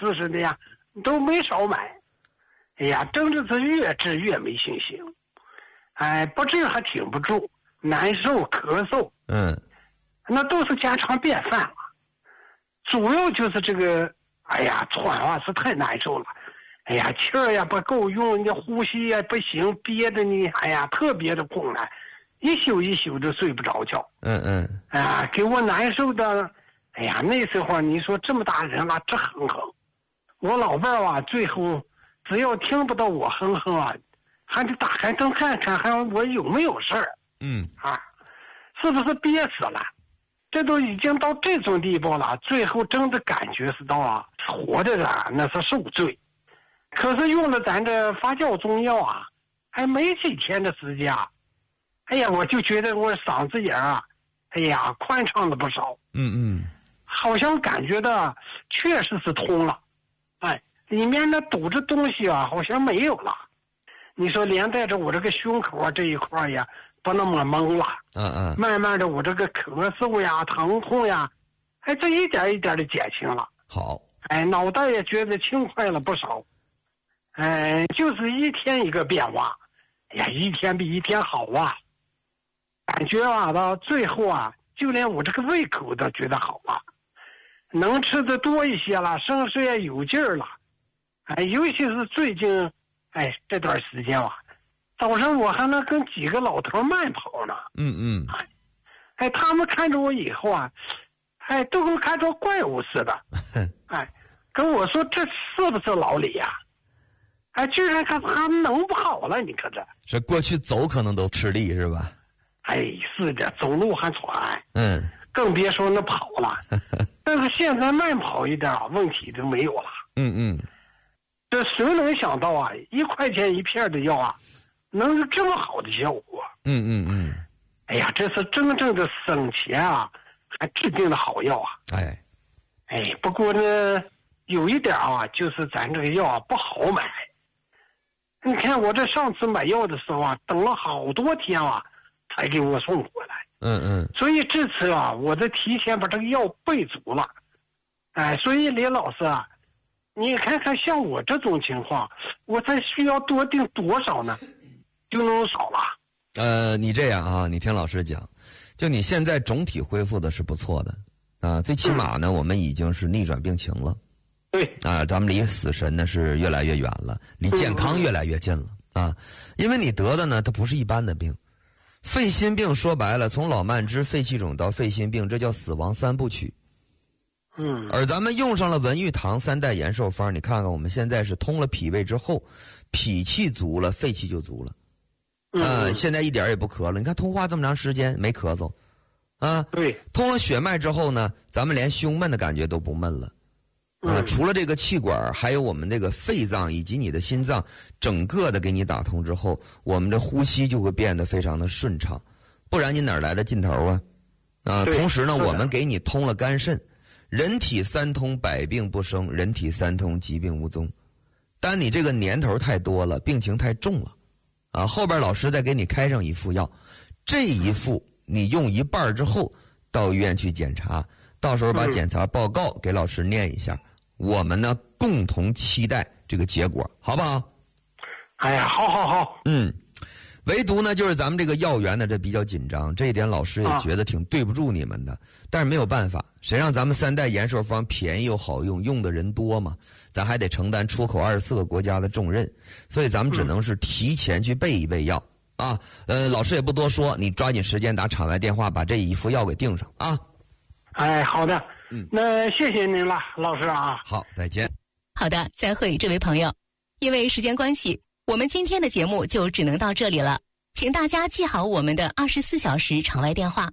40的呀，都没少买。哎呀，真的是越治越没信心。哎，不治还挺不住，难受咳嗽，那都是家常便饭了。主要就是这个，哎呀，喘啊是太难受了。哎呀，气儿呀不够用，你呼吸呀不行，憋的你，哎呀，特别的困难，一宿一宿的睡不着觉。啊，给我难受的。哎呀，那时候你说这么大人了，直哼哼。我老伴儿啊，最后只要听不到我哼哼啊，还得打开灯看看，还我有没有事儿。是不是憋死了？这都已经到这种地步了，最后真的感觉是到啊，活着的那是受罪。可是用了咱这发酵中药啊，还没几天的时间啊，哎呀，我就觉得我嗓子眼啊，哎呀，宽敞了不少。好像感觉到确实是通了。哎，里面那堵着东西啊，好像没有了。你说连带着我这个胸口啊这一块呀，不那么懵了。慢慢的，我这个咳嗽呀、疼痛呀，哎，这一点一点的减轻了。 好， 哎，脑袋也觉得轻快了不少。哎，就是一天一个变化。哎呀，一天比一天好啊。感觉啊，到最后啊，就连我这个胃口都觉得好了，能吃的多一些了，身上也有劲儿了。哎，尤其是最近，哎，这段时间啊，早上我还能跟几个老头慢跑呢。哎，他们看着我以后啊，哎，都跟看着怪物似的。哎，跟我说这是不是老李呀？哎，居然他能不好了？你看这过去走可能都吃力是吧？ 哎，是的，走路还喘。更别说那跑了。但是现在慢跑一点问题都没有了。这谁能想到啊，1块钱一片的药啊，能有这么好的效果？哎呀，这是真正的省钱啊，还制定的好药啊。不过呢，有一点啊，就是咱这个药啊不好买。你看我这上次买药的时候啊，等了好多天啊，才给我送过来。所以这次啊，我得提前把这个药备足了。哎，所以李老师啊，你看看像我这种情况，我才需要多订多少呢？就能少了。 你这样啊，你听老师讲，就你现在总体恢复的是不错的啊，最起码呢，我们已经是逆转病情了。 对啊，咱们离死神呢是越来越远了，离健康越来越近了啊。因为你得的呢，它不是一般的病，肺心病说白了，从老慢支、肺气肿到肺心病，这叫死亡3部曲。而咱们用上了文玉堂3代延寿方，你看看我们现在是通了脾胃之后，脾气足了，肺气就足了。现在一点也不咳了。你看通话这么长时间没咳嗽， 对， 通了血脉之后呢，咱们连胸闷的感觉都不闷了。除了这个气管，还有我们这个肺脏以及你的心脏，整个的给你打通之后，我们的呼吸就会变得非常的顺畅，不然你哪来的劲头啊？同时呢，我们给你通了肝肾，人体3通，百病不生；人体3通，疾病无踪。但你这个年头太多了，病情太重了，后边老师再给你开上一副药，这一副你用一半之后，到医院去检查，到时候把检查报告给老师念一下。我们呢共同期待这个结果，好不好？ 哎呀，好。 唯独呢就是咱们这个药源呢这比较紧张，这一点老师也觉得挺对不住你们的。但是没有办法，谁让咱们3代延寿方便宜又好用，用的人多嘛，咱还得承担出口24个国家的重任，所以咱们只能是提前去备一备药啊。老师也不多说，你抓紧时间打场外电话把这一副药给订上啊。 哎，好的。那谢谢您了，老师啊。 好，再见。 好的，再会，这位朋友。因为时间关系，我们今天的节目就只能到这里了。请大家记好我们的24小时场外电话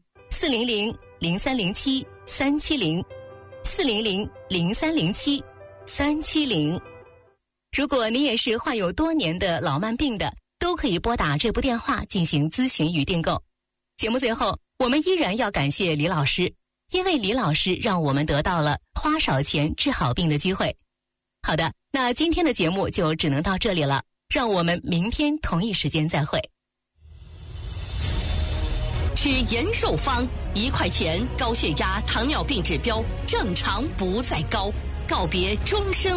：400-0307-370，400-0307-370。如果您也是患有多年的老慢病的，都可以拨打这部电话进行咨询与订购。节目最后，我们依然要感谢李老师。因为李老师让我们得到了花少钱治好病的机会。好的，那今天的节目就只能到这里了，让我们明天同一时间再会。 吃延寿方，1块钱，高血压、糖尿病指标正常不再高，告别终身